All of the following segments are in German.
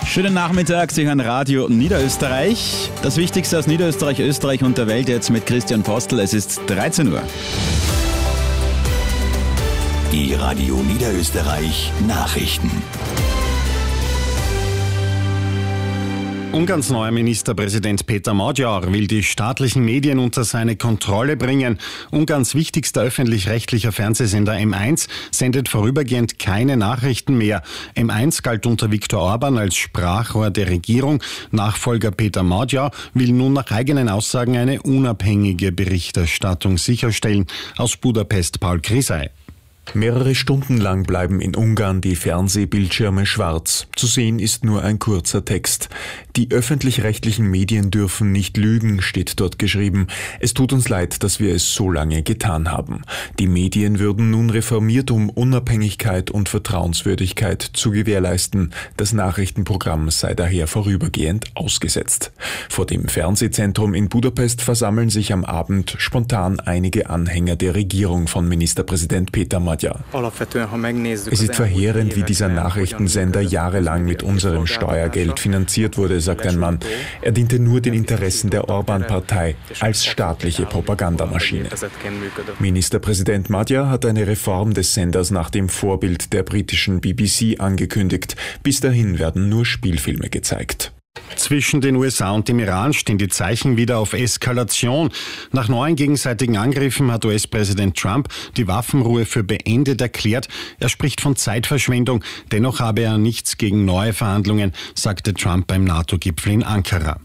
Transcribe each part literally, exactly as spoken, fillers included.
Schönen Nachmittag, Sie hören Radio Niederösterreich. Das Wichtigste aus Niederösterreich, Österreich und der Welt jetzt mit Christian Postel. Es ist dreizehn Uhr. Die Radio Niederösterreich Nachrichten. Ungarns neuer Ministerpräsident Péter Magyar will die staatlichen Medien unter seine Kontrolle bringen. Ungarns wichtigster öffentlich-rechtlicher Fernsehsender M eins sendet vorübergehend keine Nachrichten mehr. M eins galt unter Viktor Orban als Sprachrohr der Regierung. Nachfolger Péter Magyar will nun nach eigenen Aussagen eine unabhängige Berichterstattung sicherstellen. Aus Budapest Paul Krisay. Mehrere Stunden lang bleiben in Ungarn die Fernsehbildschirme schwarz. Zu sehen ist nur ein kurzer Text. Die öffentlich-rechtlichen Medien dürfen nicht lügen, steht dort geschrieben. Es tut uns leid, dass wir es so lange getan haben. Die Medien würden nun reformiert, um Unabhängigkeit und Vertrauenswürdigkeit zu gewährleisten. Das Nachrichtenprogramm sei daher vorübergehend ausgesetzt. Vor dem Fernsehzentrum in Budapest versammeln sich am Abend spontan einige Anhänger der Regierung von Ministerpräsident Péter Magyar. Es ist verheerend, wie dieser Nachrichtensender jahrelang mit unserem Steuergeld finanziert wurde, sagt ein Mann. Er diente nur den Interessen der Orban-Partei als staatliche Propagandamaschine. Ministerpräsident Magyar hat eine Reform des Senders nach dem Vorbild der britischen B B C angekündigt. Bis dahin werden nur Spielfilme gezeigt. Zwischen den U S A und dem Iran stehen die Zeichen wieder auf Eskalation. Nach neuen gegenseitigen Angriffen hat U S-Präsident Trump die Waffenruhe für beendet erklärt. Er spricht von Zeitverschwendung. Dennoch habe er nichts gegen neue Verhandlungen, sagte Trump beim NATO-Gipfel in Ankara.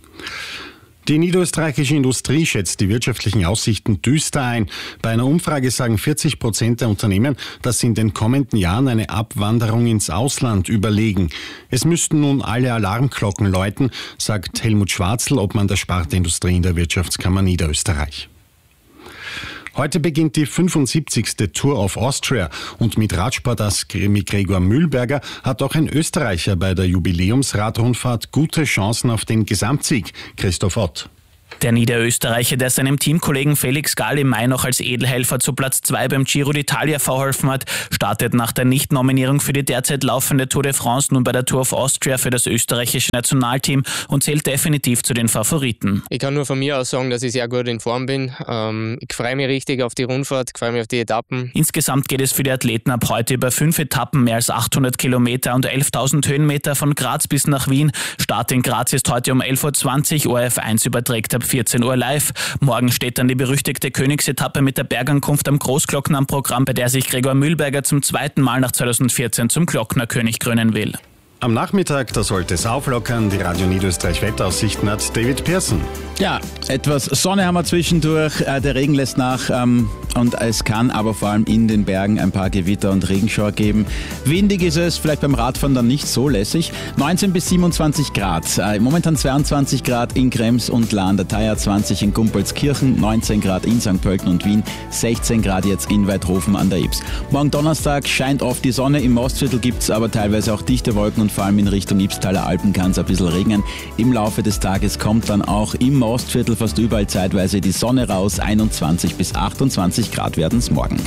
Die niederösterreichische Industrie schätzt die wirtschaftlichen Aussichten düster ein. Bei einer Umfrage sagen vierzig Prozent der Unternehmen, dass sie in den kommenden Jahren eine Abwanderung ins Ausland überlegen. Es müssten nun alle Alarmglocken läuten, sagt Helmut Schwarzl, Obmann der Sparte Industrie in der Wirtschaftskammer Niederösterreich. Heute beginnt die fünfundsiebzigste Tour of Austria und mit Radsportass mit Gregor Mühlberger hat auch ein Österreicher bei der Jubiläumsradrundfahrt gute Chancen auf den Gesamtsieg. Christoph Ott. Der Niederösterreicher, der seinem Teamkollegen Felix Gall im Mai noch als Edelhelfer zu Platz zwei beim Giro d'Italia verholfen hat, startet nach der Nichtnominierung für die derzeit laufende Tour de France nun bei der Tour of Austria für das österreichische Nationalteam und zählt definitiv zu den Favoriten. Ich kann nur von mir aus sagen, dass ich sehr gut in Form bin. Ähm, ich freue mich richtig auf die Rundfahrt, ich freue mich auf die Etappen. Insgesamt geht es für die Athleten ab heute über fünf Etappen, mehr als achthundert Kilometer und elftausend Höhenmeter von Graz bis nach Wien. Start in Graz ist heute um elf Uhr zwanzig, O R F eins überträgt ab vierzehn Uhr live. Morgen steht dann die berüchtigte Königsetappe mit der Bergankunft am Großglockner am Programm, bei der sich Gregor Mühlberger zum zweiten Mal nach zweitausendvierzehn zum Glocknerkönig krönen will. Am Nachmittag, da sollte es auflockern. Die Radio Niederösterreich Wetteraussichten hat David Pearson. Ja, etwas Sonne haben wir zwischendurch. Äh, der Regen lässt nach ähm, und es kann aber vor allem in den Bergen ein paar Gewitter und Regenschauer geben. Windig ist es, vielleicht beim Radfahren dann nicht so lässig. neunzehn bis siebenundzwanzig Grad. Äh, momentan zweiundzwanzig Grad in Krems und Lahn, der Thaya zwanzig in Gumpolskirchen, neunzehn Grad in Sankt Pölten und Wien, sechzehn Grad jetzt in Weidhofen an der Ybbs. Morgen Donnerstag scheint oft die Sonne, im Mostviertel gibt es aber teilweise auch dichte Wolken und vor allem in Richtung Ybbstaler Alpen kann es ein bisschen regnen. Im Laufe des Tages kommt dann auch im Mostviertel fast überall zeitweise die Sonne raus. einundzwanzig bis achtundzwanzig Grad werden es morgen.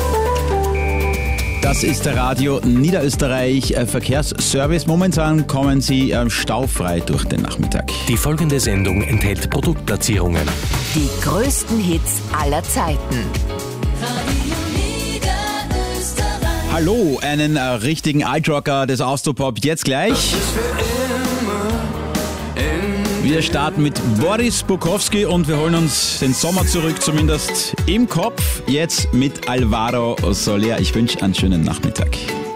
Das ist der Radio Niederösterreich Verkehrsservice. Momentan kommen Sie staufrei durch den Nachmittag. Die folgende Sendung enthält Produktplatzierungen. Die größten Hits aller Zeiten. Hallo, einen äh, richtigen Altrocker des Austropop jetzt gleich. Wir starten mit Boris Bukowski und wir holen uns den Sommer zurück, zumindest im Kopf. Jetzt mit Alvaro Soler. Ich wünsche einen schönen Nachmittag.